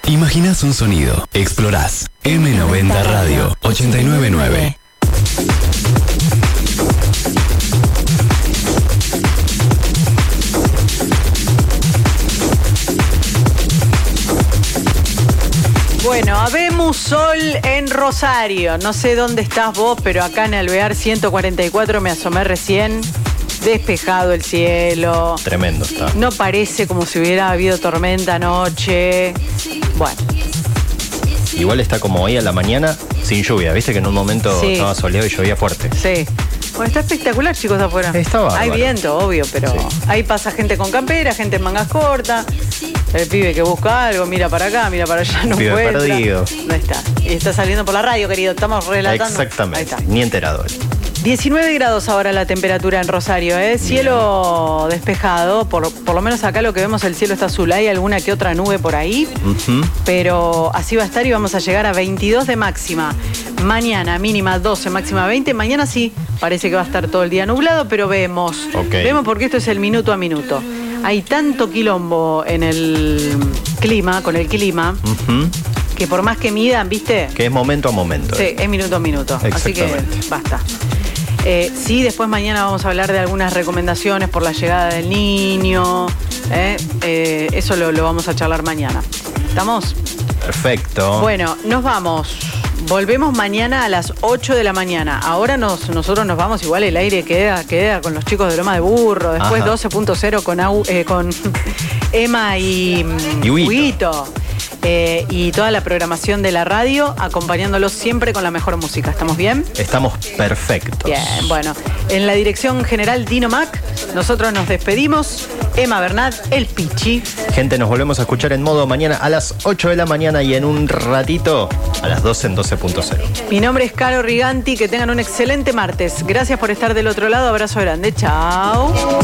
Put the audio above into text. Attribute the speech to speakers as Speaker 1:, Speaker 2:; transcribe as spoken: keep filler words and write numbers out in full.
Speaker 1: Imaginás un sonido. Explorás. eme noventa Radio ochenta y nueve punto nueve.
Speaker 2: Bueno, habemos sol en Rosario. No sé dónde estás vos, pero acá en Alvear ciento cuarenta y cuatro me asomé recién. Despejado el cielo.
Speaker 3: Tremendo está.
Speaker 2: No parece como si hubiera habido tormenta anoche. Bueno.
Speaker 3: Igual está como hoy a la mañana, sin lluvia. Viste que en un momento
Speaker 2: sí.
Speaker 3: estaba soleado y llovía fuerte.
Speaker 2: Sí. Bueno, está espectacular, chicos, afuera.
Speaker 3: Está bárbaro.
Speaker 2: Hay viento, obvio, pero
Speaker 3: sí.
Speaker 2: ahí pasa gente con campera, gente en mangas cortas. El pibe que busca algo, mira para acá, mira para allá, no
Speaker 3: pibe
Speaker 2: encuentra.
Speaker 3: perdido.
Speaker 2: No está. Y está saliendo por la radio, querido. Estamos relatando.
Speaker 3: Exactamente.
Speaker 2: Ahí está.
Speaker 3: Ni enterado.
Speaker 2: diecinueve grados ahora la temperatura en Rosario, ¿eh? Cielo Bien. despejado, por, por lo menos acá lo que vemos, el cielo está azul. Hay alguna que otra nube por ahí, uh-huh. pero así va a estar y vamos a llegar a veintidós de máxima. Mañana mínima doce, máxima veinte. Mañana sí, parece que va a estar todo el día nublado, pero vemos. Okay. Vemos porque esto es el minuto a minuto. Hay tanto quilombo en el clima, con el clima, uh-huh. que por más que midan, ¿viste?
Speaker 3: Que es momento a momento.
Speaker 2: Sí,
Speaker 3: eh.
Speaker 2: es minuto a minuto. Así que basta. Eh, sí, después mañana vamos a hablar de algunas recomendaciones por la llegada del niño. Eh, eh, eso lo, lo vamos a charlar mañana. ¿Estamos?
Speaker 3: Perfecto.
Speaker 2: Bueno, nos vamos. Volvemos mañana a las ocho de la mañana. Ahora nos, nosotros nos vamos, igual el aire queda, queda con los chicos de Loma de Burro. Después Ajá. doce punto cero con, eh, con Emma y,
Speaker 3: y Huguito.
Speaker 2: Eh, y toda la programación de la radio, acompañándolos siempre con la mejor música. ¿Estamos bien?
Speaker 3: Estamos perfectos.
Speaker 2: Bien, bueno. En la dirección general Dino Mac, nosotros nos despedimos. Emma Bernat, el Pichi.
Speaker 3: Gente, nos volvemos a escuchar en modo mañana a las ocho de la mañana y en un ratito a las doce en doce punto cero.
Speaker 2: Mi nombre es Caro Riganti, que tengan un excelente martes. Gracias por estar del otro lado, abrazo grande, chao.